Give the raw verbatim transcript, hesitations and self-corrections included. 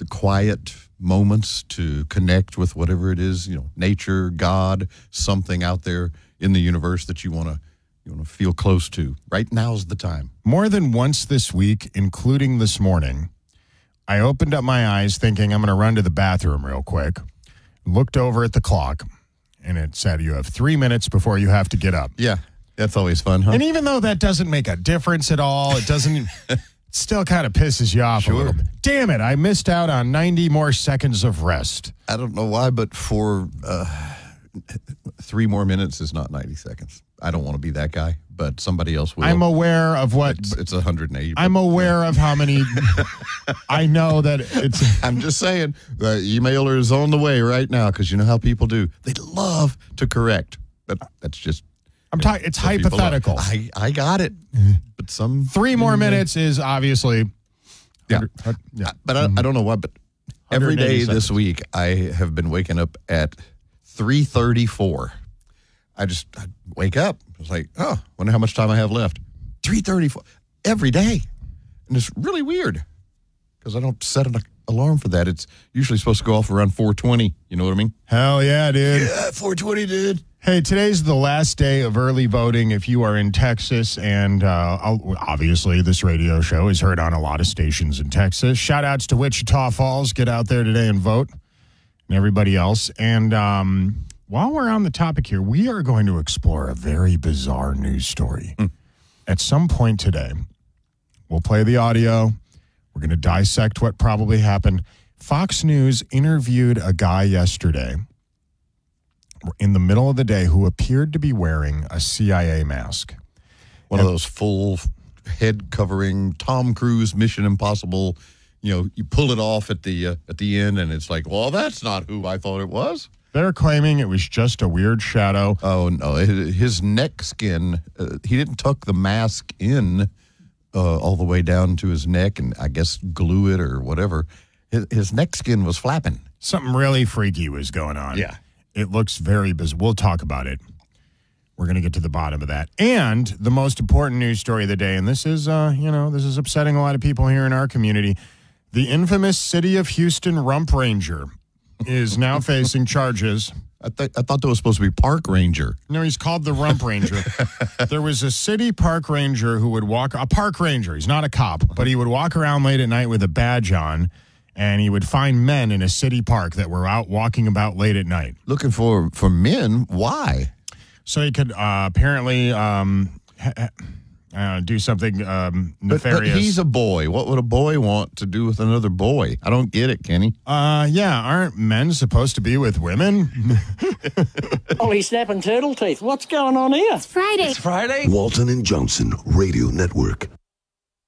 quiet moments to connect with whatever it is, you know, nature, God, something out there in the universe that you want to you want to feel close to. Right now's the time. More than once this week, including this morning, I opened up my eyes thinking I'm going to run to the bathroom real quick, looked over at the clock, and it said you have three minutes before you have to get up. Yeah, that's always fun, huh? And even though that doesn't make a difference at all, it doesn't, it still kind of pisses you off Sure. a little bit. Damn it, I missed out on ninety more seconds of rest. I don't know why, but for uh, three more minutes is not ninety seconds. I don't want to be that guy, but somebody else will. I'm aware of what... It's, it's one hundred eighty. I'm aware yeah. of how many... I know that it's... I'm just saying, the emailer is on the way right now because you know how people do. They love to correct. But that's just... I'm talking. It's hypothetical. I, I got it. But some... Three more minutes is obviously... Yeah. yeah. But I, I don't know why, but every day seconds. This week I have been waking up at three thirty-four. I just I'd wake up. I was like, oh, wonder how much time I have left. three thirty-four every day. And it's really weird because I don't set an alarm for that. It's usually supposed to go off around four twenty. You know what I mean? Hell yeah, dude. Yeah, four twenty, dude. Hey, today's the last day of early voting if you are in Texas, and uh, obviously this radio show is heard on a lot of stations in Texas. Shout-outs to Wichita Falls. Get out there today and vote, and everybody else. And um, while we're on the topic here, we are going to explore a very bizarre news story. Mm. At some point today, we'll play the audio. We're going to dissect what probably happened. Fox News interviewed a guy yesterday in the middle of the day who appeared to be wearing a C I A mask. One and, of those full head covering Tom Cruise Mission Impossible, you know, you pull it off at the uh, at the end and it's like, well, that's not who I thought it was. They're claiming it was just a weird shadow. Oh, no. His neck skin, uh, he didn't tuck the mask in uh, all the way down to his neck and I guess glue it or whatever. His, his neck skin was flapping. Something really freaky was going on. Yeah. It looks very bizarre. We'll talk about it. We're going to get to the bottom of that. And the most important news story of the day, and this is, uh, you know, this is upsetting a lot of people here in our community. The infamous City of Houston Rump Ranger is now facing charges. I, th- I thought that was supposed to be Park Ranger. No, he's called the Rump Ranger. There was a city park ranger who would walk, a park ranger, he's not a cop, but he would walk around late at night with a badge on, and he would find men in a city park that were out walking about late at night. Looking for, for men? Why? So he could uh, apparently um, ha- uh, do something um, nefarious. But, but he's a boy. What would a boy want to do with another boy? I don't get it, Kenny. Uh, yeah, aren't men supposed to be with women? Holy snapping turtle teeth. What's going on here? It's Friday. It's Friday. Walton and Johnson Radio Network.